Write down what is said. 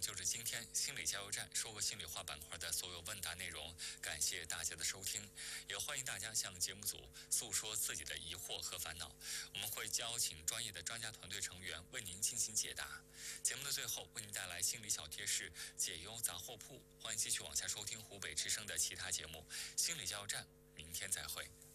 就是今天心理加油站说个心里话板块的所有问答内容，感谢大家的收听，也欢迎大家向节目组诉说自己的疑惑和烦恼，我们会邀请专业的专家团队成员为您进行解答。节目的最后，为您带来心理小贴士解忧杂货铺，欢迎继续往下收听湖北之声的其他节目。心理加油站，明天再会。